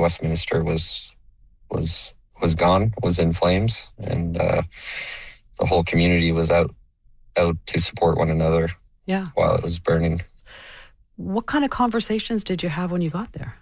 Westminster was gone, was in flames, and the whole community was out to support one another. Yeah. While it was burning. What kind of conversations did you have when you got there?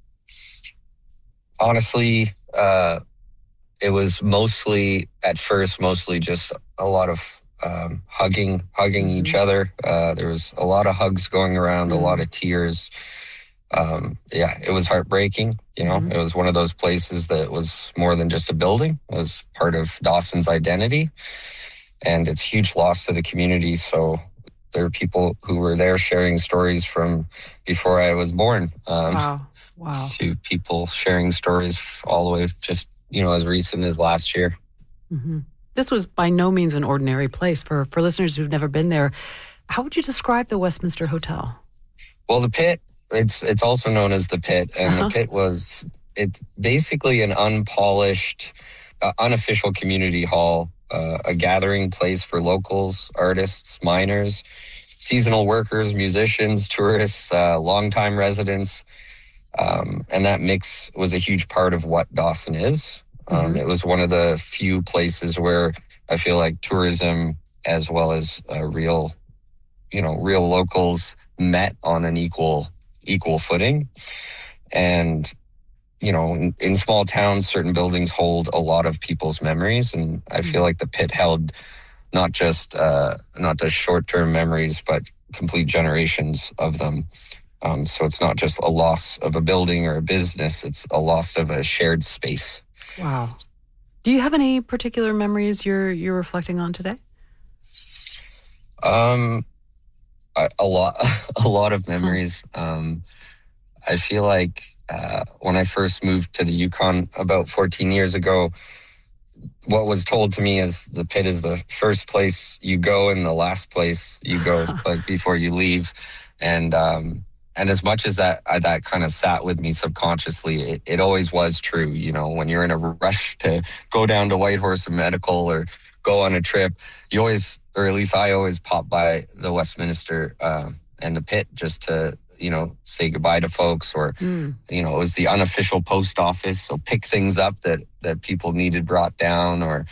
Honestly, it was mostly just a lot of hugging each other. There was a lot of hugs going around, a lot of tears. It was heartbreaking. It was one of those places that was more than just a building. It was part of Dawson's identity, and it's a huge loss to the community. So there are people who were there sharing stories from before I was born. Wow. To people sharing stories all the way just, as recent as last year. Mm-hmm. This was by no means an ordinary place. For listeners who've never been there, how would you describe the Westminster Hotel? Well, the Pit, it's also known as the Pit, and the Pit it's basically an unpolished, unofficial community hall, a gathering place for locals, artists, miners, seasonal workers, musicians, tourists, longtime residents. And that mix was a huge part of what Dawson is. It was one of the few places where I feel like tourism as well as real locals met on an equal footing. And, in small towns, certain buildings hold a lot of people's memories. And I feel like the Pit held not just short-term memories, but complete generations of them. So it's not just a loss of a building or a business, it's a loss of a shared space. Wow. Do you have any particular memories you're reflecting on today? A lot of memories. I feel like when I first moved to the Yukon about 14 years ago, what was told to me is the Pit is the first place you go and the last place you go, like before you leave. And as much as that kind of sat with me subconsciously, it always was true. When you're in a rush to go down to Whitehorse or Medical or go on a trip, you always, or at least I always pop by the Westminster and the Pit just to, say goodbye to folks, or, it was the unofficial post office. So pick things up that people needed brought down, or,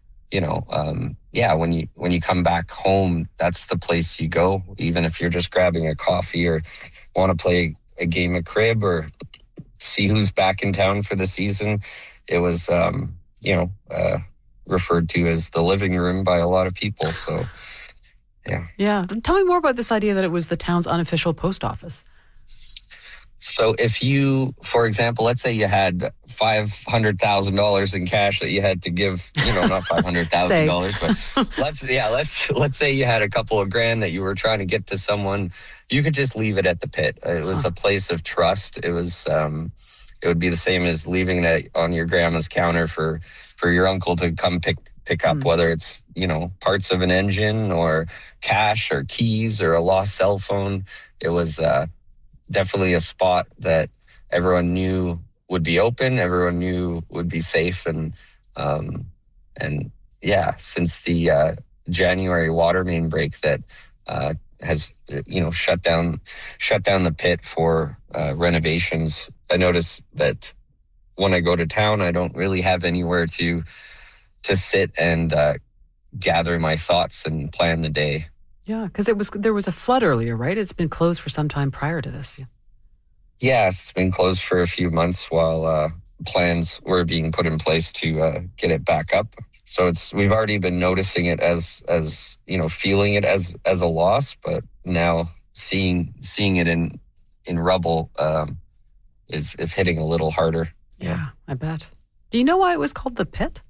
when you come back home, that's the place you go, even if you're just grabbing a coffee or want to play a game of crib or see who's back in town for the season. It was, referred to as the living room by a lot of people. So, yeah. Yeah. Tell me more about this idea that it was the town's unofficial post office. So if you, for example, let's say you had $500,000 in cash that you had to give, not $500,000, but let's say you had a couple of grand that you were trying to get to someone, you could just leave it at the Pit. It was a place of trust. It was, it would be the same as leaving it on your grandma's counter for your uncle to come pick up, whether it's, parts of an engine or cash or keys or a lost cell phone. It was, definitely a spot that everyone knew would be open, everyone knew would be safe, and since the January water main break that has shut down the Pit for renovations, I noticed that when I go to town, I don't really have anywhere to sit and gather my thoughts and plan the day. Yeah, because there was a flood earlier, right? It's been closed for some time prior to this. Yeah, it's been closed for a few months while plans were being put in place to get it back up. So we've already been noticing it as feeling it as a loss, but now seeing it in rubble is hitting a little harder. Yeah, I bet. Do you know why it was called the Pit?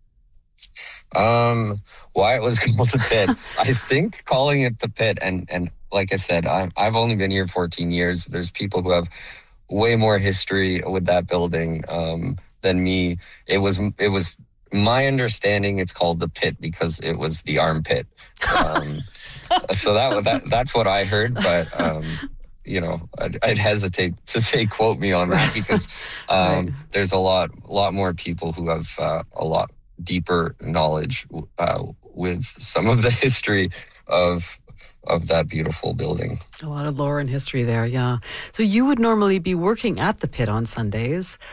Why it was called the Pit? I think calling it the Pit, and like I said, I've only been here 14 years. There's people who have way more history with that building than me. It was my understanding it's called the Pit because it was the armpit. So that's what I heard, but I'd hesitate to say quote me on that because there's a lot more people who have a lot deeper knowledge with some of the history of that beautiful building. A lot of lore and history there, yeah. So you would normally be working at the Pit on Sundays.